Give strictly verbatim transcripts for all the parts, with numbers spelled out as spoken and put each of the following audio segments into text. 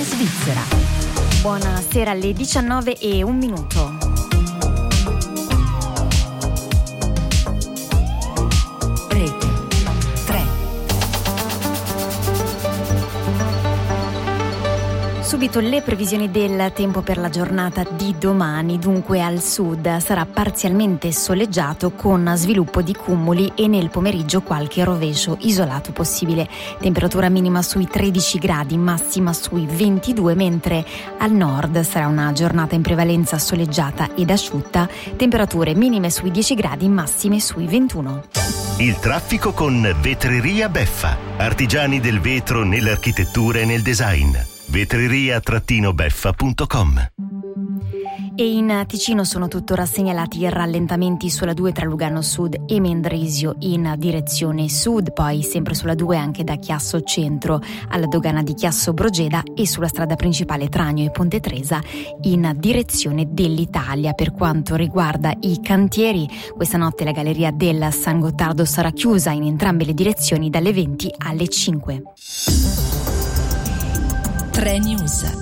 Svizzera. Buonasera, alle diciannove e un minuto. Rete tre. Subito le previsioni del tempo per la giornata di domani. Dunque al sud sarà parzialmente soleggiato con sviluppo di cumuli e nel pomeriggio qualche rovescio isolato possibile. Temperatura minima sui tredici gradi, massima sui ventidue, mentre al nord sarà una giornata in prevalenza soleggiata ed asciutta. Temperature minime sui dieci gradi, massime sui ventuno. Il traffico con Vetreria Beffa. Artigiani del vetro nell'architettura e nel design. vetreria beffa punto com. E in Ticino sono tuttora segnalati rallentamenti sulla due tra Lugano Sud e Mendrisio in direzione sud, poi sempre sulla due anche da Chiasso Centro alla dogana di Chiasso Brogeda e sulla strada principale Tragno e Ponte Tresa in direzione dell'Italia. Per quanto riguarda i cantieri, questa notte la galleria del San Gottardo sarà chiusa in entrambe le direzioni dalle venti alle cinque. tre News.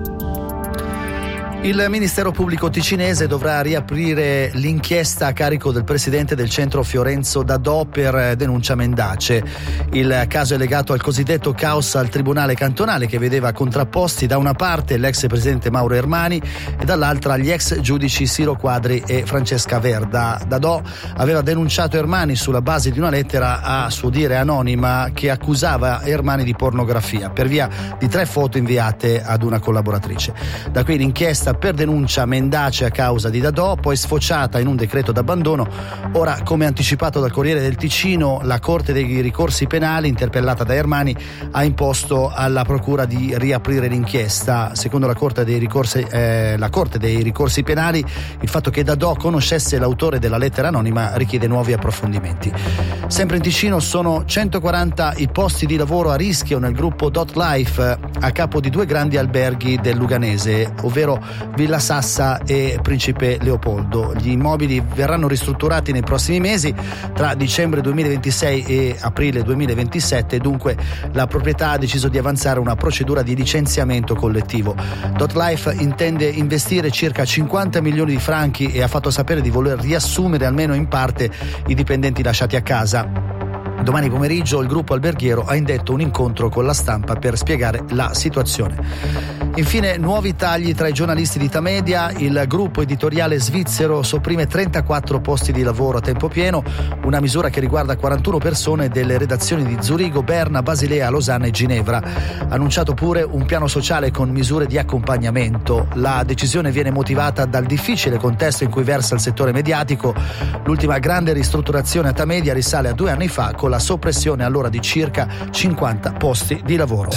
Il Ministero Pubblico ticinese dovrà riaprire l'inchiesta a carico del presidente del centro Fiorenzo Dadò per denuncia mendace. Il caso è legato al cosiddetto caos al Tribunale Cantonale, che vedeva contrapposti da una parte l'ex presidente Mauro Ermani e dall'altra gli ex giudici Siro Quadri e Francesca Verda. Dadò aveva denunciato Ermani sulla base di una lettera a suo dire anonima che accusava Ermani di pornografia per via di tre foto inviate ad una collaboratrice. Da qui l'inchiesta per denuncia mendace a causa di Dadò, poi sfociata in un decreto d'abbandono. Ora, come anticipato dal Corriere del Ticino, la Corte dei ricorsi penali, interpellata da Ermani, ha imposto alla Procura di riaprire l'inchiesta. Secondo la Corte dei ricorsi, eh, la Corte dei ricorsi penali, il fatto che Dadò conoscesse l'autore della lettera anonima richiede nuovi approfondimenti. Sempre in Ticino sono centoquaranta i posti di lavoro a rischio nel gruppo Dot Life, a capo di due grandi alberghi del Luganese, ovvero Villa Sassa e Principe Leopoldo. Gli immobili verranno ristrutturati nei prossimi mesi, tra dicembre duemilaventisei e aprile duemilaventisette, dunque la proprietà ha deciso di avanzare una procedura di licenziamento collettivo. Dot Life intende investire circa cinquanta milioni di franchi e ha fatto sapere di voler riassumere almeno in parte i dipendenti lasciati a casa. Domani pomeriggio il gruppo alberghiero ha indetto un incontro con la stampa per spiegare la situazione. Infine, nuovi tagli tra i giornalisti di Tamedia. Il gruppo editoriale svizzero sopprime trentaquattro posti di lavoro a tempo pieno, una misura che riguarda quarantuno persone delle redazioni di Zurigo, Berna, Basilea, Losanna e Ginevra. Ha annunciato pure un piano sociale con misure di accompagnamento. La decisione viene motivata dal difficile contesto in cui versa il settore mediatico. L'ultima grande ristrutturazione a Tamedia risale a due anni fa, con la soppressione allora di circa cinquanta posti di lavoro.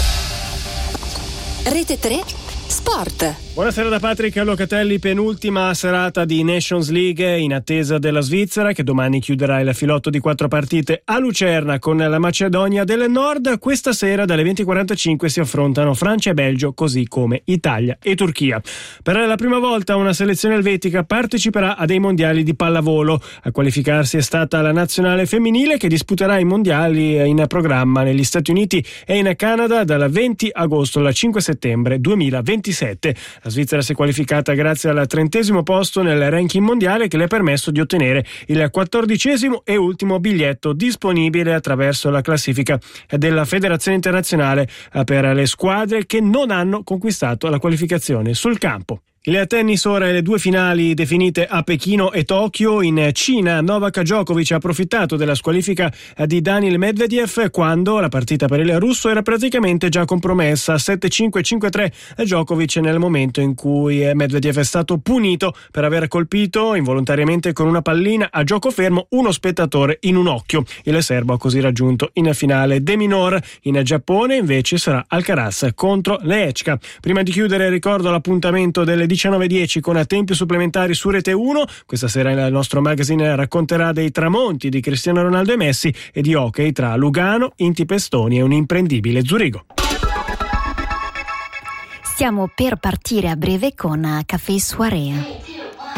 Rete tre Sport. Buonasera da Patrick Locatelli. Penultima serata di Nations League in attesa della Svizzera, che domani chiuderà il filotto di quattro partite a Lucerna con la Macedonia del Nord. Questa sera dalle venti e quarantacinque si affrontano Francia e Belgio, così come Italia e Turchia. Per la prima volta una selezione elvetica parteciperà a dei mondiali di pallavolo. A qualificarsi è stata la nazionale femminile, che disputerà i mondiali in programma negli Stati Uniti e in Canada dal venti agosto al cinque settembre duemilaventisette. La Svizzera si è qualificata grazie al trentesimo posto nel ranking mondiale, che le ha permesso di ottenere il quattordicesimo e ultimo biglietto disponibile attraverso la classifica della Federazione Internazionale per le squadre che non hanno conquistato la qualificazione sul campo. Il tennis ora, le due finali definite a Pechino e Tokyo. In Cina Novak Djokovic ha approfittato della squalifica di Daniil Medvedev, quando la partita per il russo era praticamente già compromessa. sette cinque cinque tre Djokovic nel momento in cui Medvedev è stato punito per aver colpito involontariamente con una pallina a gioco fermo uno spettatore in un occhio. Il serbo ha così raggiunto in finale De Minaur. In Giappone invece sarà Alcaraz contro Lehečka. Prima di chiudere ricordo l'appuntamento delle diciannove e dieci con tempi supplementari su Rete uno. Questa sera il nostro magazine racconterà dei tramonti di Cristiano Ronaldo e Messi e di hockey tra Lugano, Inti Pestoni e un imprendibile Zurigo. Stiamo per partire a breve con Café Soirée.